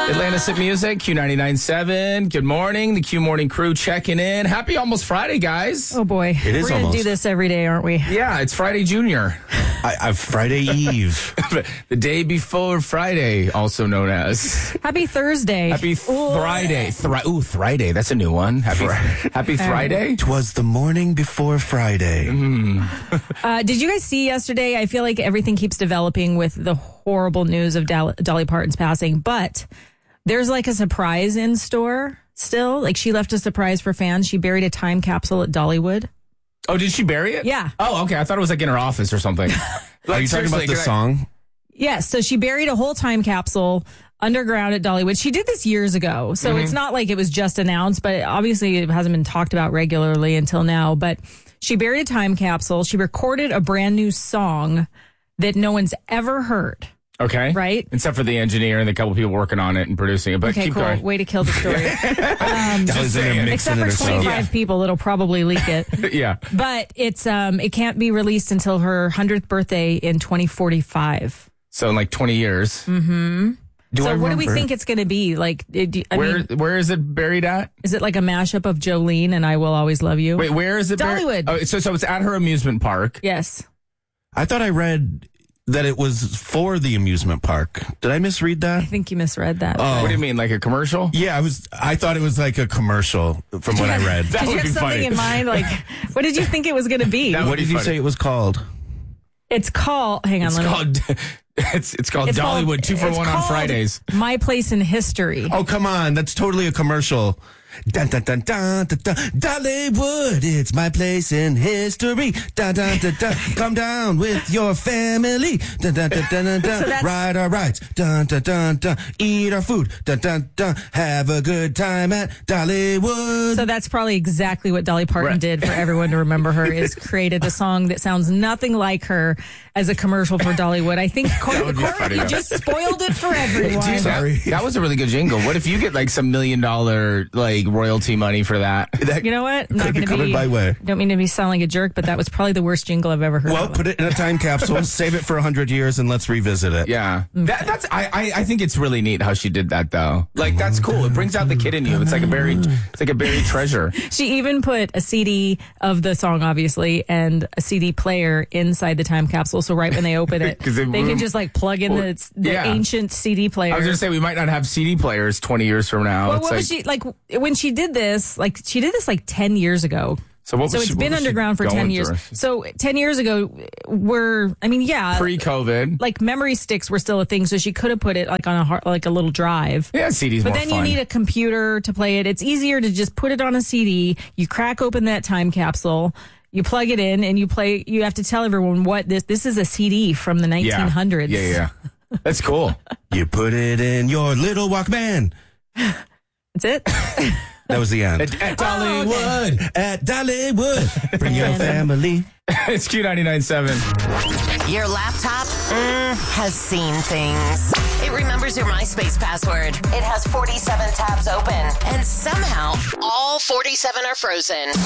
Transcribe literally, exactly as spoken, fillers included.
Atlantis Hit Music, Q ninety-nine point seven. Good morning. The Q Morning crew checking in. Happy almost Friday, guys. Oh, boy. It is We're going almost. to do this every day, aren't we? Yeah, it's Friday Junior. I, I Friday Eve. The day before Friday, also known as. Happy Thursday. Happy Friday. Thri- Ooh, Friday. That's a new one. Happy Happy Friday. Twas the morning before Friday. Uh, did you guys see yesterday? I feel like everything keeps developing with the horrible news of Dal- Dolly Parton's passing, but there's like a surprise in store still. Like she left a surprise for fans. She buried a time capsule at Dollywood. Oh, did she bury it? Yeah. Oh, okay. I thought it was like in her office or something. Are you talking about the song? Yes. So she buried a whole time capsule underground at Dollywood. She did this years ago. So Mm-hmm. it's not like it was just announced, but obviously it hasn't been talked about regularly until now. But she buried a time capsule. She recorded a brand new song that no one's ever heard. Okay. Right? Except for the engineer and the couple people working on it and producing it. But Okay, keep cool. going. Way to kill the story. um, Dolly's in there saying. mixing except it for herself. twenty-five Yeah. people that'll probably leak it. Yeah. But it's um it can't be released until her one hundredth birthday in twenty forty-five. So in like twenty years. Mm-hmm. Do So I what do we remember? think it's going to be? Like, it, I Where mean, Where is it buried at? is it like a mashup of Jolene and I Will Always Love You? Wait, where is it buried? Dollywood. Oh, so, so it's at her amusement park. Yes. I thought I read that it was for the amusement park. Did I misread that? I think you misread that. Oh. What do you mean, like a commercial? Yeah, I was. I thought it was like a commercial from what I read. That Did you would have be something funny. in mind? Like, what did you think it was going to be? That would What be did you funny. say it was called? It's called, hang on, It's let me. called it's it's called It's called- Dollywood two for it's one on called Fridays. My Place in History. Oh, come on. That's totally a commercial. Dun, dun, dun, dun, dun, dun. Dollywood, it's my place in history. Dun, dun, dun, dun. Come down with your family. Dun, dun, dun, dun, dun, dun. So that's- Ride our rides. Dun, dun, dun, dun. Eat our food. Dun, dun, dun. Have a good time at Dollywood. So that's probably exactly what Dolly Parton Right. did for everyone to remember her, is created a song that sounds nothing like her as a commercial for Dollywood. I think Court, would be Court funny, you though. just spoiled it for everyone. Dude, Sorry. That, that was a really good jingle. What if you get like some million dollar like royalty money for that? That You know what? I'm not could be going to covered be. my way. Don't mean to be sounding like a jerk, but that was probably the worst jingle I've ever heard. Well, of. put it in a time capsule, save it for a hundred years, and let's revisit it. Yeah, that, that's. I, I I think it's really neat how she did that though. Like that's cool. It brings out the kid in you. It's like a buried. It's like a buried treasure. She even put a C D of the song, obviously, and a C D player inside the time capsule. So right when they open it, 'Cause they they can room- just like plug in Well, the, the yeah. ancient C D player. I was gonna say we might not have C D players twenty years from now. Well, it's what like, was she like when she did this? Like she did this like ten years ago. So what? Was So she, it's what been was she underground for ten going years. through? So ten years ago, we're I mean, yeah, Pre-COVID. like memory sticks were still a thing. So she could have put it like on a hard, like a little drive. Yeah, C Ds But more then fun. you need a computer to play it. It's easier to just put it on a C D. You crack open that time capsule. You plug it in and you play. You have to tell everyone what this. This is a C D from the nineteen hundreds. Yeah, yeah, yeah. That's cool. You put it in your little Walkman. That's it. That was the end. At, at Oh, Dollywood. At Dollywood, bring your family. It's Q ninety-nine point seven. Your laptop mm, has seen things. It remembers your MySpace password. It has forty-seven tabs open. And somehow, all forty-seven are frozen.